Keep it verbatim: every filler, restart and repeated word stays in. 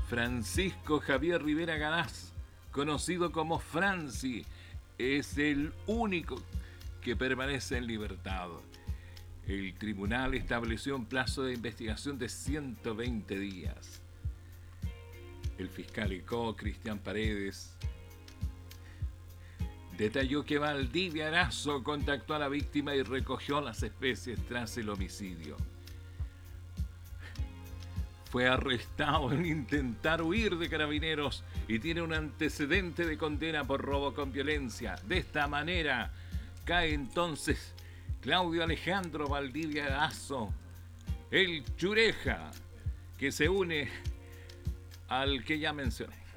Francisco Javier Rivera Galás, conocido como Franci, es el único que permanece en libertad. El tribunal estableció un plazo de investigación de ciento veinte días. El fiscal I C O, Cristian Paredes, detalló que Valdivia Arazo contactó a la víctima y recogió las especies tras el homicidio. Fue arrestado en intentar huir de Carabineros y tiene un antecedente de condena por robo con violencia. De esta manera cae entonces Claudio Alejandro Valdivia Arazo, el Chureja, que se une al que ya mencioné.